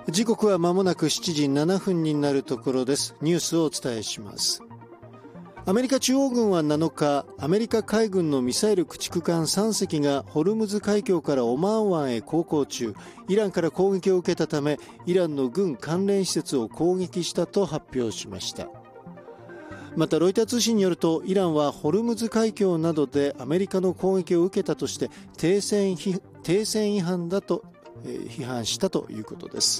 時刻は間もなく7時7分になるところです。ニュースをお伝えします。アメリカ中央軍は7日、アメリカ海軍のミサイル駆逐艦3隻がホルムズ海峡からオマーン湾へ航行中、イランから攻撃を受けたため、イランの軍関連施設を攻撃したと発表しました。またロイター通信によると、イランはホルムズ海峡などでアメリカの攻撃を受けたとして停戦違反だと批判したということです。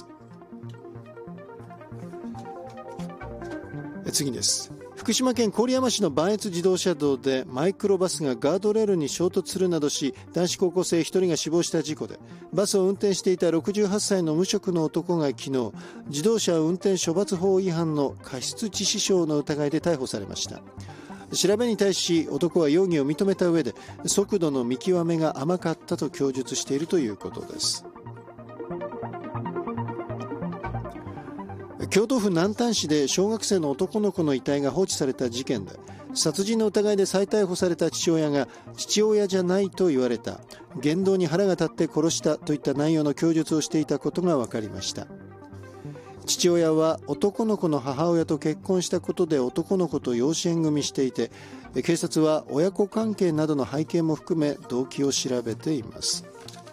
次です。福島県郡山市の磐越自動車道でマイクロバスがガードレールに衝突するなどし、男子高校生1人が死亡した事故で、バスを運転していた68歳の無職の男が昨日、自動車運転処罰法違反の過失致死傷の疑いで逮捕されました。調べに対し男は容疑を認めた上で、速度の見極めが甘かったと供述しているということです。京都府南丹市で小学生の男の子の遺体が放置された事件で、殺人の疑いで再逮捕された父親が父親じゃないと言われた、言動に腹が立って殺したといった内容の供述をしていたことが分かりました。父親は男の子の母親と結婚したことで男の子と養子縁組していて、警察は親子関係などの背景も含め動機を調べています。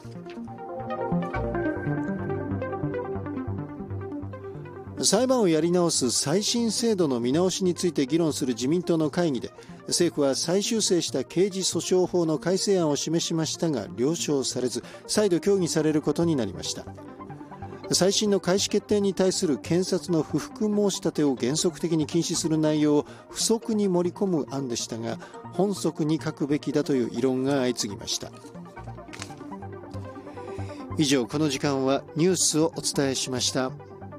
裁判をやり直す再審制度の見直しについて議論する自民党の会議で、政府は再修正した刑事訴訟法の改正案を示しましたが了承されず、再度協議されることになりました。再審の開始決定に対する検察の不服申し立てを原則的に禁止する内容を付則に盛り込む案でしたが、本則に書くべきだという異論が相次ぎました。以上、この時間はニュースをお伝えしました。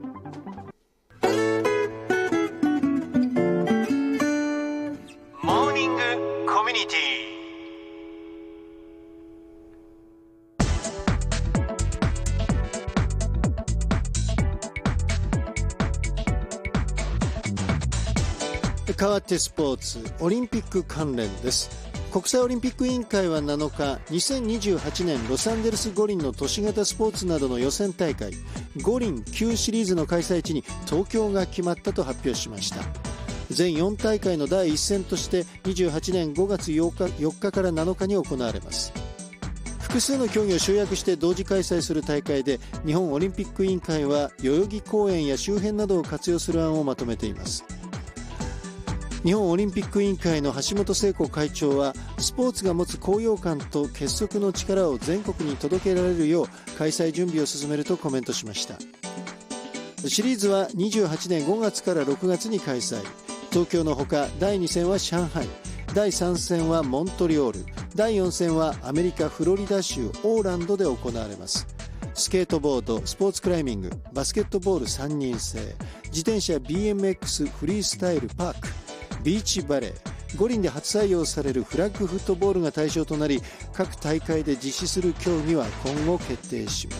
変わってスポーツ、オリンピック関連です。国際オリンピック委員会は7日、2028年ロサンゼルス五輪の都市型スポーツなどの予選大会、五輪旧シリーズの開催地に東京が決まったと発表しました。全4大会の第1戦として28年5月4日から7日に行われます。複数の競技を集約して同時開催する大会で、日本オリンピック委員会は代々木公園や周辺などを活用する案をまとめています。日本オリンピック委員会の橋本聖子会長は、スポーツが持つ高揚感と結束の力を全国に届けられるよう開催準備を進めるとコメントしました。シリーズは28年5月から6月に開催。東京のほか第2戦は上海、第3戦はモントリオール、第4戦はアメリカフロリダ州オーランドで行われます。スケートボード、スポーツクライミング、バスケットボール3人制、自転車 BMX フリースタイルパーク、ビーチバレー、五輪で初採用されるフラッグフットボールが対象となり、各大会で実施する競技は今後決定します。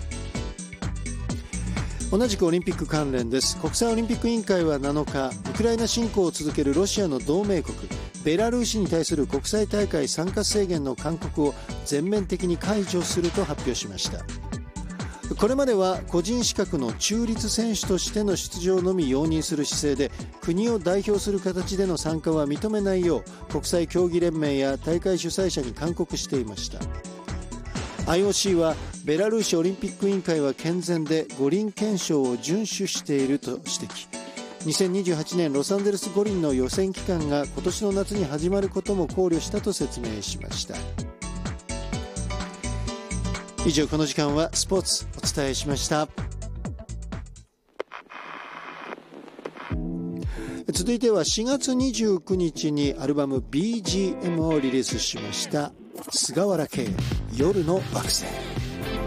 同じくオリンピック関連です。国際オリンピック委員会は7日、ウクライナ侵攻を続けるロシアの同盟国ベラルーシに対する国際大会参加制限の勧告を全面的に解除すると発表しました。これまでは個人資格の中立選手としての出場のみ容認する姿勢で、国を代表する形での参加は認めないよう国際競技連盟や大会主催者に勧告していました。 IOC はベラルーシオリンピック委員会は健全で五輪憲章を遵守していると指摘。2028年ロサンゼルス五輪の予選期間が今年の夏に始まることも考慮したと説明しました。以上、この時間はスポーツお伝えしました。続いては4月29日にアルバム BGM をリリースしました菅原圭夜の惑星。